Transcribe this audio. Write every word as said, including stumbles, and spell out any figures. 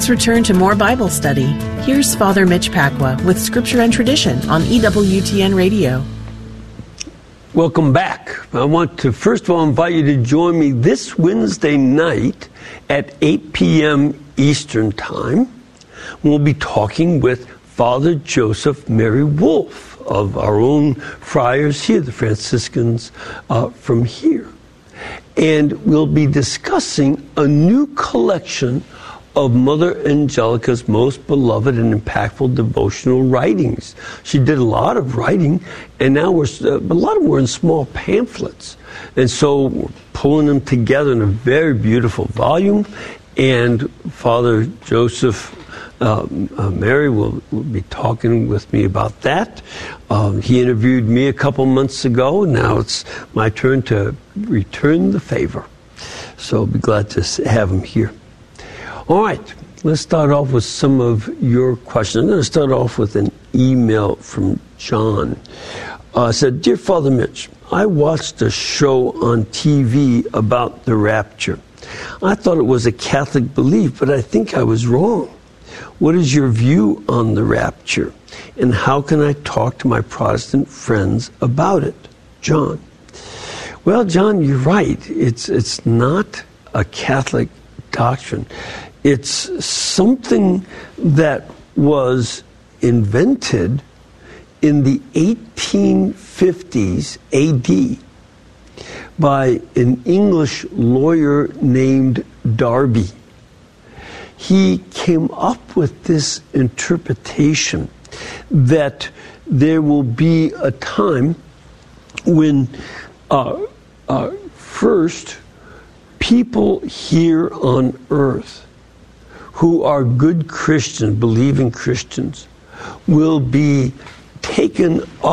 Let's return to more Bible study. Here's Father Mitch Pacwa with Scripture and Tradition on E W T N Radio. Welcome back. I want to first of all invite you to join me this Wednesday night at eight p.m. Eastern Time. We'll be talking with Father Joseph Mary Wolfe of our own friars here, the Franciscans uh, from here. And we'll be discussing a new collection of Mother Angelica's most beloved and impactful devotional writings. She did a lot of writing, and now we're, uh, a lot of them were in small pamphlets. And so we're pulling them together in a very beautiful volume, and Father Joseph uh, uh, Mary will, will be talking with me about that. Um, he interviewed me a couple months ago. Now it's my turn to return the favor. So I'll be glad to have him here. All right, let's start off with some of your questions. I'm going to start off with an email from John. Uh, said, Dear Father Mitch, I watched a show on T V about the rapture. I thought it was a Catholic belief, but I think I was wrong. What is your view on the rapture? And how can I talk to my Protestant friends about it? John. Well, John, you're right. It's, it's not a Catholic doctrine. It's something that was invented in the eighteen fifties A D by an English lawyer named Darby. He came up with this interpretation that there will be a time when uh, uh, first people here on earth who are good Christians, believing Christians, will be taken up